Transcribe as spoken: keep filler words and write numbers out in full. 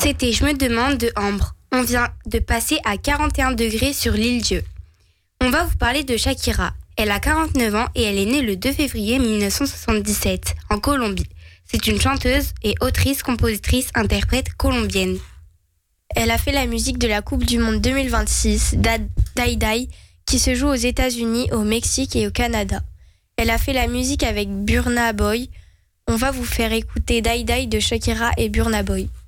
C'était Je me demande de Ambre. On vient de passer à quarante et un degrés sur l'île Dieu. On va vous parler de Shakira. Elle a quarante-neuf ans et elle est née le deux février mille neuf cent soixante-dix-sept en Colombie. C'est une chanteuse et autrice, compositrice, interprète colombienne. Elle a fait la musique de la Coupe du Monde deux mille vingt-six, Die Die, qui se joue aux États-Unis, au Mexique et au Canada. Elle a fait la musique avec Burna Boy. On va vous faire écouter Die Die de Shakira et Burna Boy.